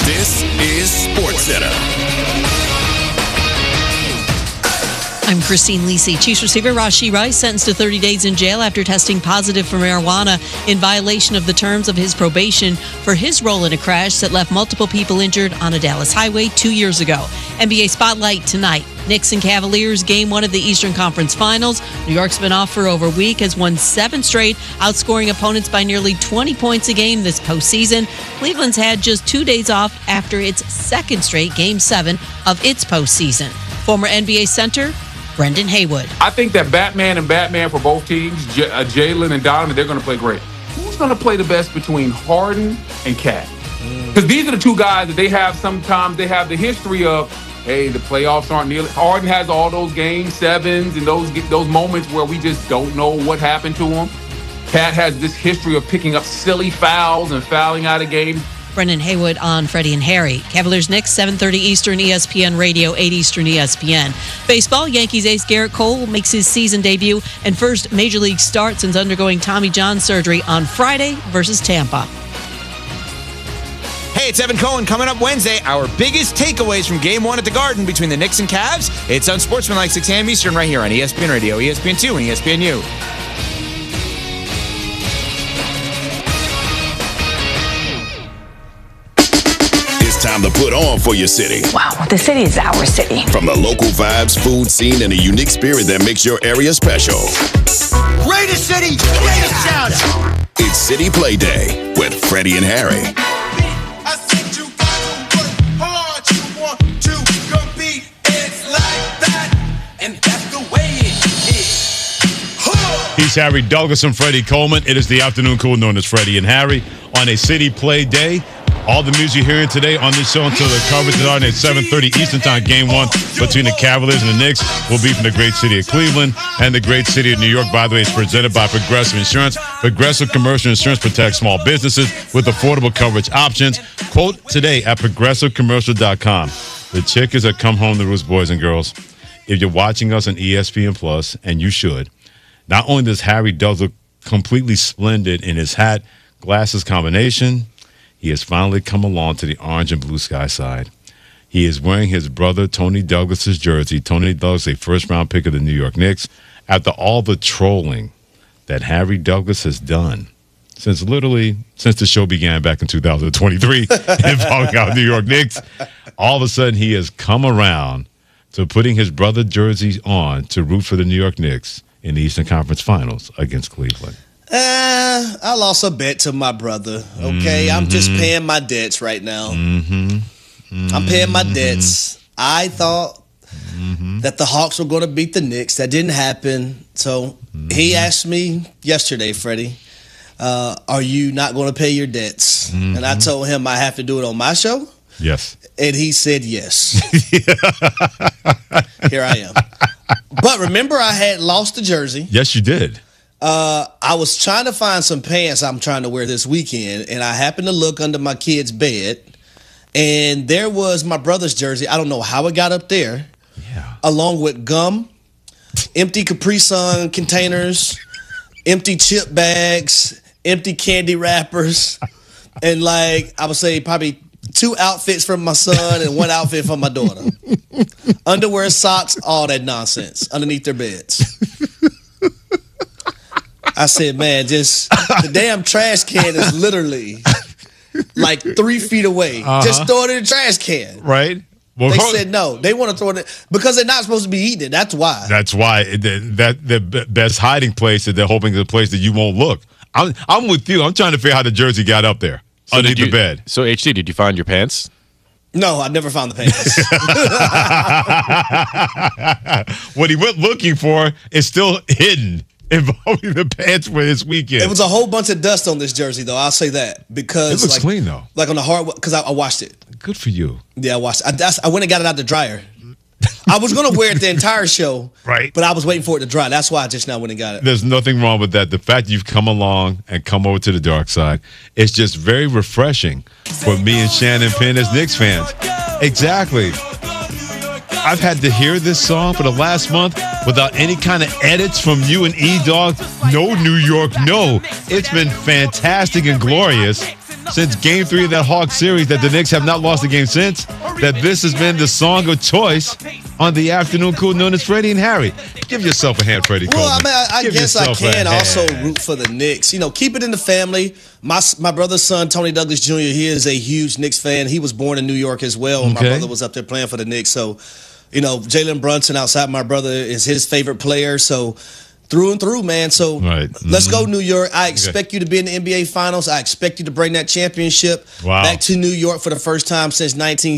This is SportsCenter. I'm Christine Lisi. Chiefs receiver Rashee Rice sentenced to 30 days in jail after testing positive for marijuana in violation of the terms of his probation for his role in a crash that left multiple people injured on a Dallas highway 2 years ago. NBA Spotlight tonight. Knicks and Cavaliers Game 1 of the Eastern Conference Finals. New York's been off for over a week, has won 7 straight, outscoring opponents by nearly 20 points a game this postseason. Cleveland's had just 2 days off after its second straight Game 7 of its postseason. Former NBA center Brendan Haywood. I think that Batman for both teams, Jalen and Donovan, they're going to play great. Who's going to play the best between Harden and Cat? Because these are the two guys that they have. Sometimes they have the history of, hey, the playoffs aren't nearly. Harden has all those Game 7s and those moments where we just don't know what happened to him. Cat has this history of picking up silly fouls and fouling out of games. Brendan Haywood on Freddie and Harry. Cavaliers Knicks, 7:30 Eastern, ESPN Radio, 8 Eastern, ESPN. Baseball, Yankees ace Garrett Cole makes his season debut and first major league start since undergoing Tommy John surgery on Friday versus Tampa. Hey, it's Evan Cohen. Coming up Wednesday, our biggest takeaways from Game 1 at the Garden between the Knicks and Cavs. It's on Sportsmanlike 6 a.m. Eastern right here on ESPN Radio, ESPN2, and ESPNU. Time to put on for your city. Wow, the city is our city. From the local vibes, food scene, and a unique spirit that makes your area special. Greatest city, greatest town. It's City Play Day with Freddie and Harry. I said you gotta work hard. You want to compete. It's like that, and that's the way it is. He's Harry Douglas and Freddie Coleman. It is the afternoon cool known as Freddie and Harry on a City Play Day. All the music you're hearing today on this show until the coverage tonight at 7:30 Eastern Time. Game 1 between the Cavaliers and the Knicks will be from the great city of Cleveland and the great city of New York. By the way, it's presented by Progressive Insurance. Progressive Commercial Insurance protects small businesses with affordable coverage options. Quote today at progressivecommercial.com. The chick is a come home to roost, boys and girls. If you're watching us on ESPN Plus, and you should, not only does Harry Douglas look completely splendid in his hat, glasses combination, he has finally come along to the orange and blue sky side. He is wearing his brother Tony Douglas's jersey. Tony Douglas, a first-round pick of the New York Knicks, after all the trolling that Harry Douglas has done since the show began back in 2023 involving our New York Knicks. All of a sudden, he has come around to putting his brother jersey on to root for the New York Knicks in the Eastern Conference Finals against Cleveland. I lost a bet to my brother, okay? Mm-hmm. I'm just paying my debts right now. Mm-hmm. Mm-hmm. I'm paying my debts. I thought that the Hawks were going to beat the Knicks. That didn't happen. So he asked me yesterday, Freddie, are you not going to pay your debts? And I told him I have to do it on my show. Yes. And he said yes. Here I am. But remember, I had lost the jersey. Yes, you did. I was trying to find some pants I'm trying to wear this weekend, and I happened to look under my kid's bed, and there was my brother's jersey. I don't know how it got up there, along with gum, empty Capri Sun containers, empty chip bags, empty candy wrappers, and I would say probably 2 outfits for my son and 1 outfit for my daughter. Underwear, socks, all that nonsense underneath their beds. I said, man, just the damn trash can is literally 3 feet away. Just throw it in the trash can. Right. Well, they said no. They want to throw it in because they're not supposed to be eating it. That's why. That's why the best hiding place is they're hoping it's a place that you won't look. I'm with you. I'm trying to figure out how the jersey got up there underneath the bed. So, HC, did you find your pants? No, I never found the pants. What he went looking for is still hidden, involving the pants for this weekend. It was a whole bunch of dust on this jersey, though. I'll say that because it looks clean, though. On the hard, because I washed it. Good for you. Yeah, I washed it. I went and got it out the dryer. I was going to wear it the entire show, right? But I was waiting for it to dry. That's why I just now went and got it. There's nothing wrong with that. The fact you've come along and come over to the dark side, it's just very refreshing for me and Shannon Penn as Knicks fans. Exactly. I've had to hear this song for the last month without any kind of edits from you and E-Dog. No, New York, no. It's been fantastic and glorious. since Game 3 of that Hawks series that the Knicks have not lost a game since, that this has been the song of choice on the afternoon cool known as Freddie and Harry. Give yourself a hand, Freddie Coleman. Well, I mean, I Give guess I yourself a can hand. also root for the Knicks. You know, keep it in the family. My brother's son, Tony Douglas Jr., he is a huge Knicks fan. He was born in New York as well. And my Okay. brother was up there playing for the Knicks. So, you know, Jalen Brunson outside my brother is his favorite player. So, through and through, man. So, Right. let's go, New York. I expect you to be in the NBA Finals. I expect you to bring that championship Wow. back to New York for the first time since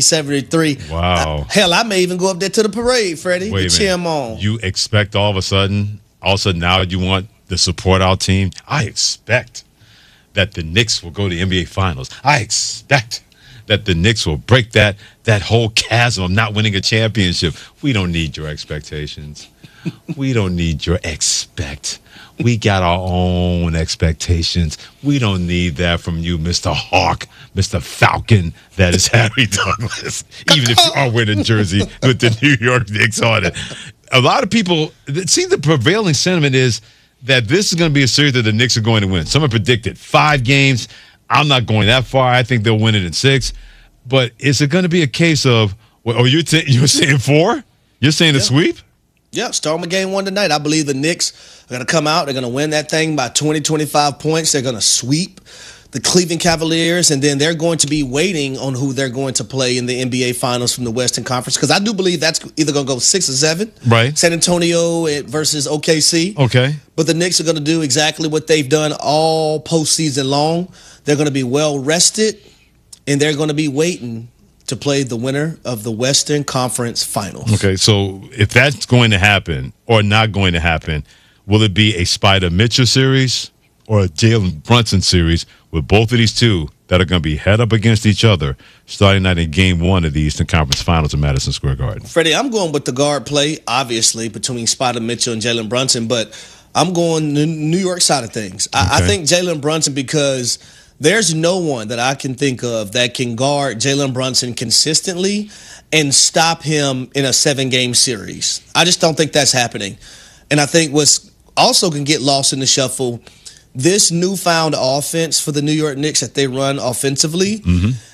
1973. Wow. Hell, I may even go up there to the parade, Freddie, Wait to a cheer minute. him on. You expect all of a sudden now you want to support our team? I expect that the Knicks will go to the NBA Finals. I expect that the Knicks will break that whole chasm of not winning a championship. We don't need your expectations. We don't need your expect. We got our own expectations. We don't need that from you, Mr. Hawk, Mr. Falcon. That is Harry Douglas. Even if you are wearing a jersey with the New York Knicks on it. A lot of people, it seems the prevailing sentiment is that this is going to be a series that the Knicks are going to win. Some have predicted 5 games. I'm not going that far. I think they'll win it in 6. But is it going to be a case of, you're saying 4? You're saying a sweep? Yeah, start with game 1 tonight. I believe the Knicks are going to come out. They're going to win that thing by 20, 25 points. They're going to sweep the Cleveland Cavaliers, and then they're going to be waiting on who they're going to play in the NBA Finals from the Western Conference, because I do believe that's either going to go 6 or 7. Right. San Antonio versus OKC. Okay. But the Knicks are going to do exactly what they've done all postseason long. They're going to be well rested, and they're going to be waiting to play the winner of the Western Conference Finals. Okay, so if that's going to happen or not going to happen, will it be a Spider Mitchell series or a Jalen Brunson series with both of these two that are going to be head up against each other starting night in Game 1 of the Eastern Conference Finals in Madison Square Garden? Freddie, I'm going with the guard play, obviously, between Spider Mitchell and Jalen Brunson, but I'm going the New York side of things. I think Jalen Brunson, because there's no one that I can think of that can guard Jalen Brunson consistently and stop him in a 7-game series. I just don't think that's happening. And I think what's also can get lost in the shuffle, this newfound offense for the New York Knicks that they run offensively,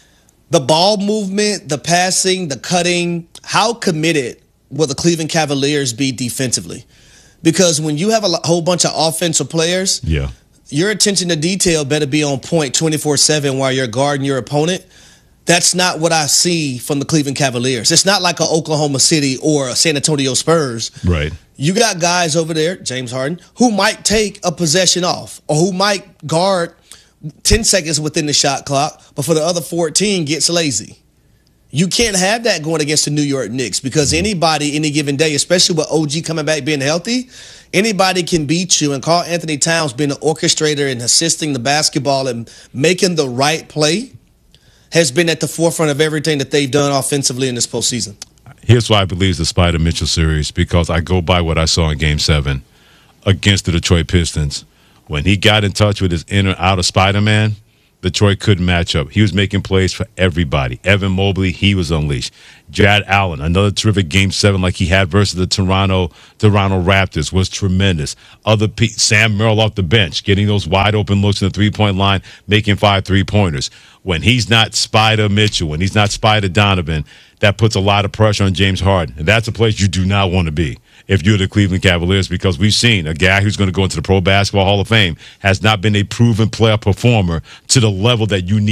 the ball movement, the passing, the cutting, how committed will the Cleveland Cavaliers be defensively? Because when you have a whole bunch of offensive players, your attention to detail better be on point 24/7 while you're guarding your opponent. That's not what I see from the Cleveland Cavaliers. It's not like a Oklahoma City or a San Antonio Spurs. Right. You got guys over there, James Harden, who might take a possession off or who might guard 10 seconds within the shot clock, but for the other 14 gets lazy. You can't have that going against the New York Knicks, because anybody, any given day, especially with OG coming back being healthy, anybody can beat you. And Karl Anthony Towns being an orchestrator and assisting the basketball and making the right play has been at the forefront of everything that they've done offensively in this postseason. Here's why I believe it's the Spider Mitchell series, because I go by what I saw in Game 7 against the Detroit Pistons. When he got in touch with his inner outer Spider-Man, Detroit couldn't match up. He was making plays for everybody. Evan Mobley, he was unleashed. Jarrett Allen, another terrific Game 7 like he had versus the Toronto Raptors, was tremendous. Sam Merrill off the bench, getting those wide open looks in the three-point line, making 5 3-pointers. When he's not Spider Mitchell, when he's not Spider Donovan, that puts a lot of pressure on James Harden. And that's a place you do not want to be if you're the Cleveland Cavaliers, because we've seen a guy who's going to go into the Pro Basketball Hall of Fame has not been a proven player performer to the level that you need.